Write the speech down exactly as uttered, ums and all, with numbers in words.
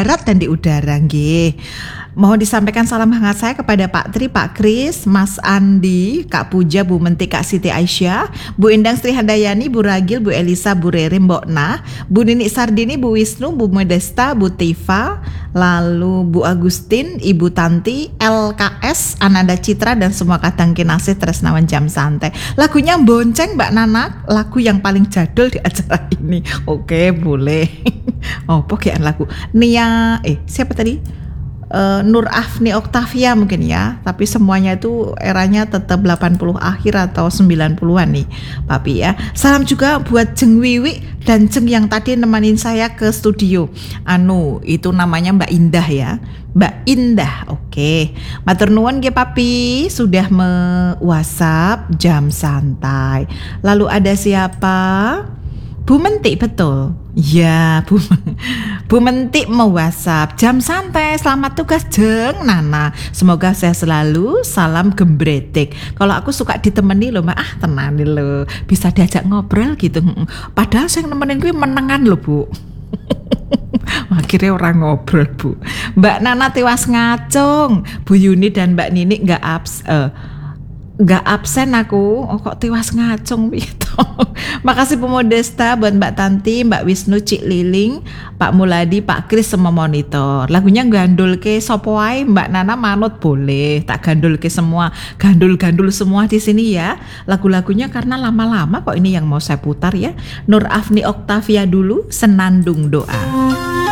darat dan di udara nggih. Mohon disampaikan salam hangat saya kepada Pak Tri, Pak Kris, Mas Andi, Kak Puja, Bu Menti, Kak Siti Aisyah, Bu Endang Sri Handayani, Bu Ragil, Bu Elisa, Bu Rere, Mbok Nah, Bu Nini Sardini, Bu Wisnu, Bu Modesta, Bu Tifa, lalu Bu Agustin, Ibu Tanti, L K S, Ananda Citra, dan semua kadang kinasih Tresnawan Jam Santai. Lagunya Bonceng Mbak Nana, lagu yang paling jadul di acara ini. Oke, boleh. Oh, pokoknya lagu Nia, eh siapa tadi? Uh, Nur Afni Oktavia mungkin ya, tapi semuanya itu eranya tetap delapan puluh akhir atau sembilan puluhan nih Papi ya. Salam juga buat Jeng Wiwi dan Jeng yang tadi nemanin saya ke studio. Anu, itu namanya Mbak Indah ya, Mbak Indah. Oke, matur nuwun nggih Papi, sudah me-WhatsApp Jam Santai. Lalu ada siapa? Bu Menti, betul. Ya, Bu Bu Menti mau WhatsApp Jam Santai. Selamat tugas Jeng Nana. Semoga saya selalu. Salam gembretik. Kalau aku suka ditemani loh, Mbak. Ah, tenang loh. Bisa diajak ngobrol gitu. Padahal saya nemenin gue menengan loh, Bu. Akhirnya orang ngobrol, Bu. Mbak Nana tewas ngacung. Bu Yuni dan Mbak Nini nggak abs uh, Gak absen aku. Oh, kok tiwas ngacung gitu. Makasih Bu Modesta, buat Mbak Tanti, Mbak Wisnu, Cik Liling, Pak Muladi, Pak Kris, semua monitor. Lagunya gandul ke sopo ae, Mbak Nana manut boleh. Tak gandul ke semua, gandul-gandul semua di sini ya. Lagu-lagunya karena lama-lama kok ini yang mau saya putar ya. Nur Afni Oktavia dulu, Senandung Doa.